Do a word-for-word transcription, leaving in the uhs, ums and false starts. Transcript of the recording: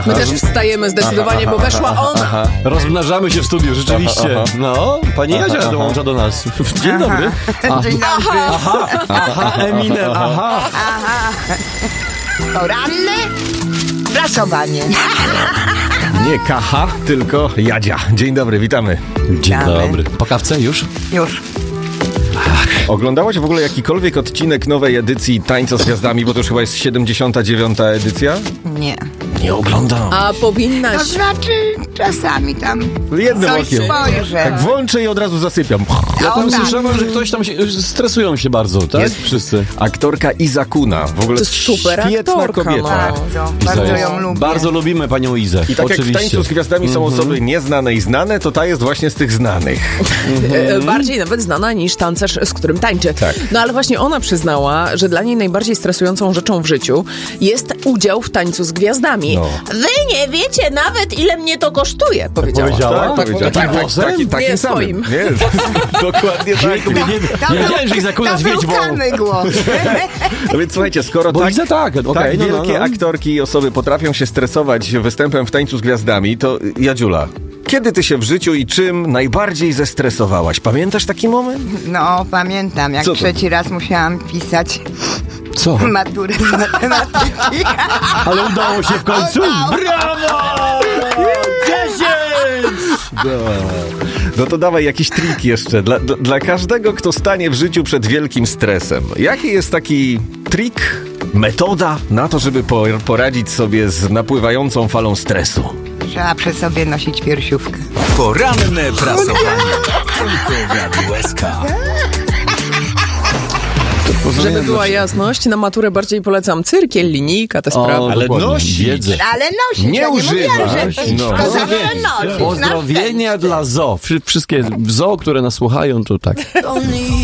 My też wstajemy zdecydowanie, bo weszła ona. Aha. Rozmnażamy się w studiu, rzeczywiście. Aha, aha. No, pani Jadzia dołącza do nas. Dzień dobry. A, Dzień dobry. aha, aha, Eminem, aha. Aha. Poranne prasowanie. Nie Kacha, tylko Jadzia. Dzień dobry, witamy. Dzień Witamy. dobry. Po kawce już? Już. Oglądałaś w ogóle jakikolwiek odcinek nowej edycji Tańca z Gwiazdami, bo to już chyba jest siedemdziesiąta dziewiąta edycja? Nie. Nie oglądam. A To powinnaś. znaczy czasami tam Jednym coś okiem. spojrzę. Tak włączę i od razu zasypiam. Ja tam O, tak. słyszałem, że ktoś tam się, stresują się bardzo, tak? Jest. Wszyscy. Aktorka Iza Kuna. W ogóle To jest super świetna aktorka, kobieta. no. Bardzo, Iza bardzo jest- ją lubię. Bardzo lubimy panią Izę. I tak jak w Oczywiście. Tańcu z Gwiazdami są osoby nieznane i znane, to ta jest właśnie z tych znanych. E, Bardziej nawet znana niż tancerz, z którym tańczy. Tak. No ale właśnie ona przyznała, że dla niej najbardziej stresującą rzeczą w życiu jest udział w Tańcu z Gwiazdami. No. Wy nie wiecie nawet, ile mnie to kosztuje, powiedziała. powiedziała? Tak, powiedziała. Takim głosem? taki, takim Nie samym. swoim. Nie, dokładnie tak. Nie, nie, nie, To nie był- wiedziałem, że Iza Kuna To z był Wiedźmą. kamy głos. No więc słuchajcie, skoro Bo tak, Iza tak, okej, tak no, no, wielkie no. aktorki i osoby potrafią się stresować występem w Tańcu z Gwiazdami, to Jadziula, kiedy ty się w życiu i czym najbardziej zestresowałaś? Pamiętasz taki moment? No, pamiętam, jak Co to? trzeci raz musiałam pisać Co? maturę z matematyki. Ale udało się w końcu? Brawo! Dziesięć! No to dawaj jakiś trik jeszcze. Dla, dla, dla każdego, kto stanie w życiu przed wielkim stresem. Jaki jest taki trik, metoda na to, żeby po, poradzić sobie z napływającą falą stresu? Trzeba przy sobie nosić piersiówkę. Poranne prasowanie. Tylko w Radiu S K. Żeby była jasność, na maturę bardziej polecam cyrkiel, linijka, te sprawy. ale dokładnie, nosić. wiedzę. Ale nosić, Nie ja nie używać, mówiłam, że pić, no. tylko zawsze nosić. Pozdrowienia dla zoo. Wszy- Wszystkie zoo, które nas słuchają, to tak.